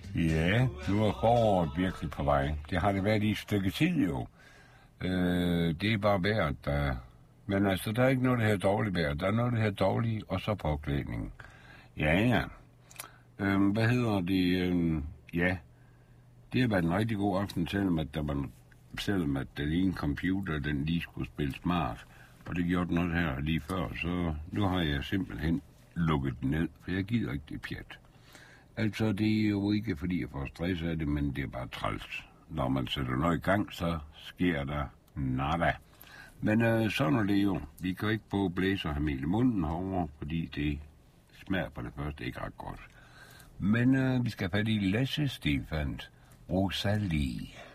Ja, nu er foråret virkelig på vej. Det har det været i et stykke tid jo. Det er bare vejret, der... Men altså, der er ikke noget, der hedder dårligt vejr. Der er noget, der hedder dårligt, og så påklædning. Ja. Hvad hedder det? Ja, det har været en rigtig god aften, selvom at den ene computer, den lige skulle spille smart. Og det gjorde noget her lige før, så nu har jeg simpelthen lukket den ned, for jeg gider ikke det pjat. Altså, det er jo ikke, fordi jeg får stress af det, men det er bare træls. Når man sætter noget i gang, så sker der nada. Men sådan er det jo. Vi kan ikke både blæse og have mel i munden herovre, fordi det smager på det første ikke ret godt. Men vi skal have fat i Lasse Stefans Rosalie.